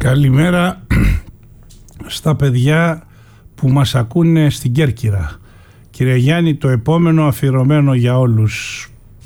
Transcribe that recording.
Καλημέρα στα παιδιά που μας ακούνε στην Κέρκυρα. Κύριε Γιάννη, το επόμενο αφιερωμένο για όλους